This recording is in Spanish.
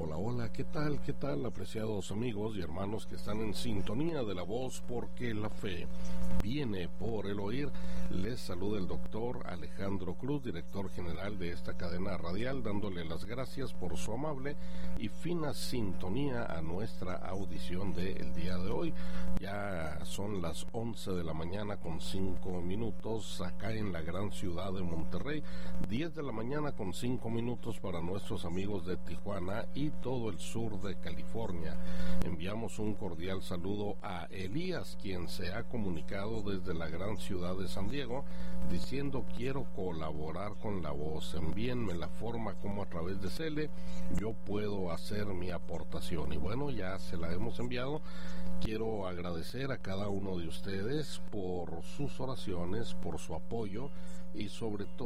Hola, ¿qué tal? ¿Qué tal, apreciados amigos y hermanos que están en sintonía de la voz? Porque la fe viene por el oír. Les saluda el doctor Alejandro Cruz, director general de esta cadena radial, dándole las gracias por su amable y fina sintonía a nuestra audición del día de hoy. Ya son las 11 de la mañana con 5 minutos acá en la gran ciudad de Monterrey, 10 de la mañana con 5 minutos para nuestros amigos de Tijuana y todo el sur de California. Enviamos un cordial saludo a Elías, quien se ha comunicado desde la gran ciudad de San Diego, diciendo: quiero colaborar con la voz, envíenme la forma como a través de Cele yo puedo hacer mi aportación. Y bueno, ya se la hemos enviado. Quiero agradecer a cada uno de ustedes por sus oraciones, por su apoyo y sobre todo